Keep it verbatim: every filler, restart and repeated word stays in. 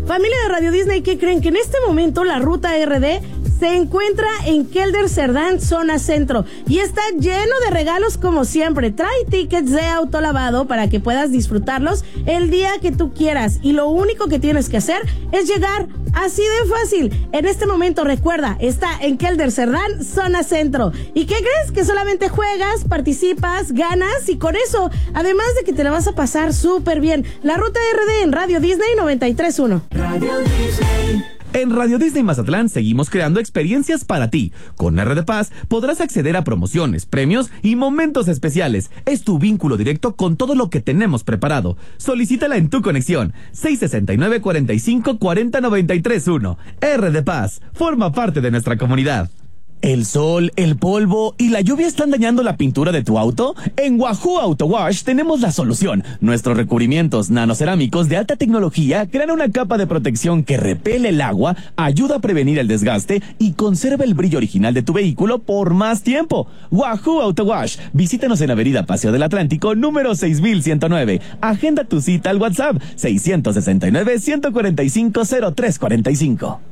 Familia de Radio Disney, ¿qué creen? Que en este momento la ruta R D se encuentra en Kelder Cerdán, zona centro, y está lleno de regalos como siempre. Trae tickets de autolavado para que puedas disfrutarlos el día que tú quieras, y lo único que tienes que hacer es llegar así de fácil. En este momento, recuerda, está en Kelder Cerdán, zona centro. ¿Y qué crees? Que solamente juegas, participas, ganas, y con eso, además de que te la vas a pasar súper bien. La ruta R D en Radio Disney noventa y tres punto uno. Radio Disney. En Radio Disney Mazatlán seguimos creando experiencias para ti. Con R D Paz podrás acceder a promociones, premios y momentos especiales. Es tu vínculo directo con todo lo que tenemos preparado. Solicítala en tu conexión seis seis nueve, cuatro cinco, cuatro cero nueve tres uno. R D Paz, forma parte de nuestra comunidad. ¿El sol, el polvo y la lluvia están dañando la pintura de tu auto? En Wahoo Auto Wash tenemos la solución. Nuestros recubrimientos nanocerámicos de alta tecnología crean una capa de protección que repele el agua, ayuda a prevenir el desgaste y conserva el brillo original de tu vehículo por más tiempo. Wahoo Auto Wash. Visítanos en Avenida Paseo del Atlántico, número seis mil ciento nueve. Agenda tu cita al WhatsApp seis seis nueve, uno cuatro cinco, cero tres cuatro cinco.